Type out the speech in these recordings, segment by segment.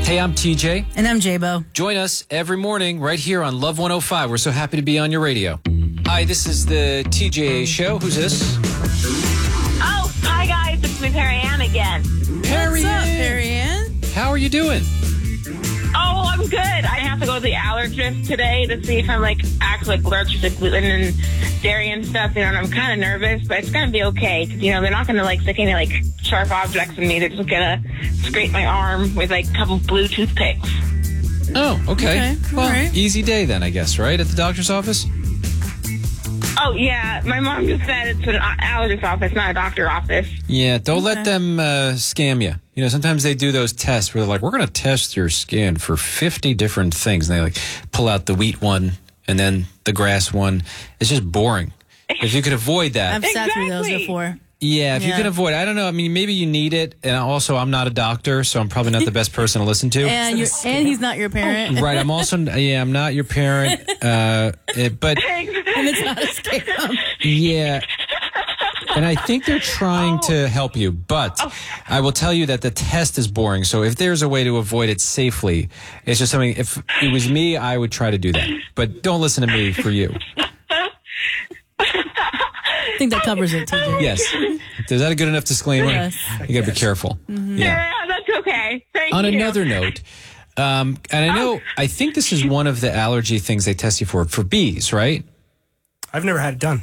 Hey, I'm TJ. And I'm J-Bo. Join us every morning right here on Love 105. We're so happy to be on your radio. Hi, this is the TJ Show. Who's this? Oh, hi guys. It's me, Perry Ann again. Perry What's up, Ann. Perry Ann? How are you doing? Oh, I'm good. I have to go to the allergist today to see if I'm actually allergic to gluten and dairy and stuff. And I'm kind of nervous, but it's gonna be okay. Cause they're not gonna stick any sharp objects in me. They're just gonna scrape my arm with a couple blue toothpicks. Oh, okay. Well, all right. easy day then, I guess, right? At the doctor's office? Oh yeah, my mom just said it's an allergist office, not a doctor office. Yeah, don't let them scam you. Sometimes they do those tests where they're like, we're going to test your skin for 50 different things. And they pull out the wheat one and then the grass one. It's just boring. If you could avoid that. I've sat through those before. Yeah, if you can avoid, I don't know. I mean, maybe you need it. And also, I'm not a doctor, so I'm probably not the best person to listen to. And he's not your parent. Right. I'm also, I'm not your parent. But And it's not a scam. yeah. And I think they're trying to help you, but I will tell you that the test is boring. So if there's a way to avoid it safely, it's just something, if it was me, I would try to do that. But don't listen to me for you. I think that covers it, TJ. Yes. Is that a good enough disclaimer? Yes. You got to be careful. Mm-hmm. Yeah, that's okay. Thank On you. another note, and I think this is one of the allergy things they test you for bees, right? I've never had it done.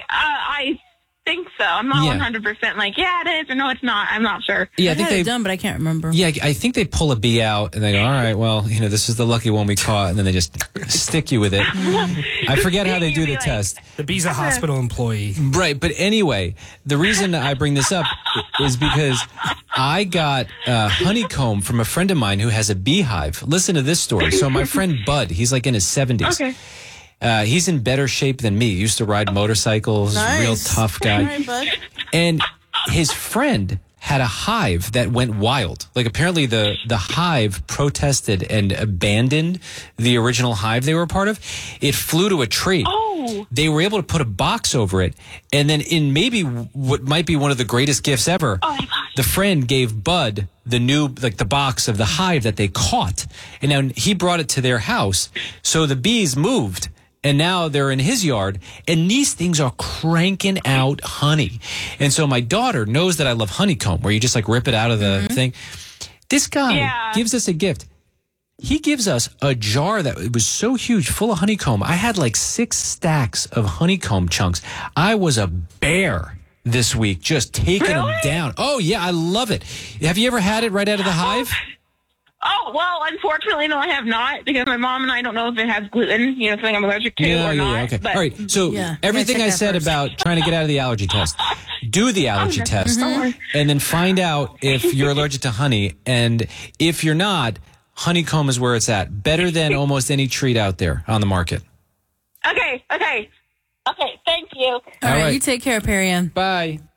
I think so. I'm not Yeah. 100% yeah, it is, or no, it's not. I'm not sure. Yeah, I think had it done, but I can't remember. Yeah, I think they pull a bee out and they go, all right, well, this is the lucky one we caught, and then they just stick you with it. I forget how they do the test. The bee's a hospital employee. Right, but anyway, the reason I bring this up is because I got honeycomb from a friend of mine who has a beehive. Listen to this story. So my friend Bud, he's in his 70s. Okay. He's in better shape than me. He used to ride motorcycles, Nice. real tough guy. All right, bud. And his friend had a hive that went wild. Apparently the hive protested and abandoned the original hive they were a part of. It flew to a tree. Oh. They were able to put a box over it. And then in maybe what might be one of the greatest gifts ever, Oh, my God. the friend gave Bud the new, the box of the hive that they caught. And now he brought it to their house. So the bees moved. And now they're in his yard, and these things are cranking out honey. And so my daughter knows that I love honeycomb, where you just rip it out of the thing. This guy gives us a gift. He gives us a jar that was so huge, full of honeycomb. I had 6 stacks of honeycomb chunks. I was a bear this week, just taking them down. Oh, yeah, I love it. Have you ever had it right out of the hive? Oh, well, unfortunately, no, I have not, because my mom and I don't know if it has gluten, something I'm allergic to or not. Okay. But All right. So everything I said about trying to get out of the allergy test, do the allergy test, and then find out if you're allergic to honey. And if you're not, honeycomb is where it's at. Better than almost any treat out there on the market. Okay, thank you. All right, you take care, Perry Ann. Bye.